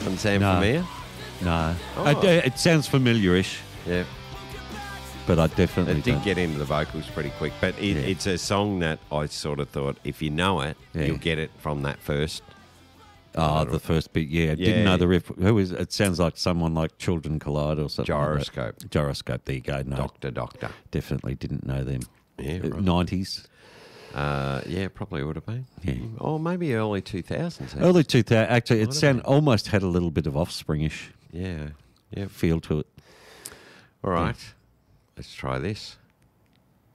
Doesn't sound No. familiar. No. Oh. It sounds familiar-ish, Yeah. but I definitely It did don't. get into the vocals pretty quick, but it's a song that I sort of thought if you know it, Yeah. you'll get it from that first. Oh, the first bit, yeah. Didn't Yeah. know the riff. Who is it? Sounds like someone like Children Collide or something. Gyroscope. Like that. Gyroscope, there you go. No, Doctor. definitely didn't know them. Yeah, right. 90s. Yeah, probably would have been. Yeah. Or maybe early 2000s. actually. Early 2000s. Actually, Might have been. almost had a little bit of Offspring-ish Yeah. Yeah. feel to it. All right. Let's try this.